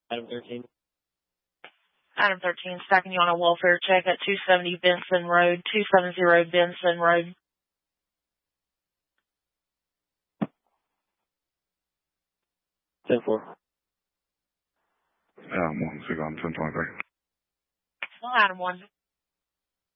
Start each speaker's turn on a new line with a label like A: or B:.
A: Item 13.
B: Item 13, stacking you on a welfare check at 270 Benson Road, 270 Benson Road.
A: Ten four.
C: 1, 1023.
B: Item 1.